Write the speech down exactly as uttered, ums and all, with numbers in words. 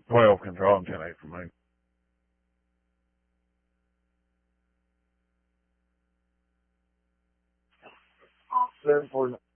twelve control and ten eight for me. Seven four